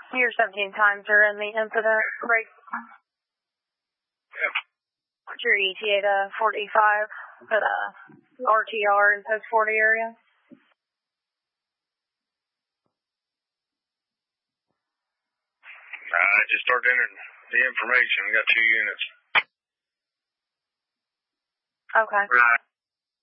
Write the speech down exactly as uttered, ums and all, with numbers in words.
Your seventeen times are in the incident rate. Yep. What's your E T A to forty-five for the R T R in post forty area? I just started entering the information. We got two units. Okay. Right.